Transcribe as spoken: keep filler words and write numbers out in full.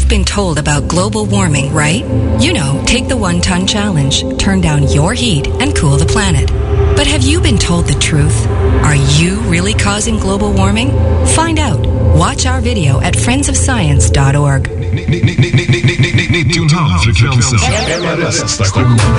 You've been told about global warming, right? You know, take the one-ton challenge, turn down your heat, and cool the planet. But have you been told the truth? Are you really causing global warming? Find out. Watch our video at friends of science dot org.